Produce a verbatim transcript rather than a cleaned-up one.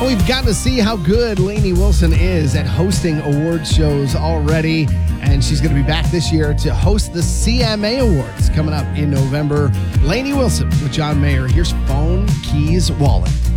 We've gotten to see how good Lainey Wilson is at hosting award shows already, and she's going to be back this year to host the C M A Awards coming up in November. Lainey Wilson with John Mayer. Here's Phone, Keys, Wallet.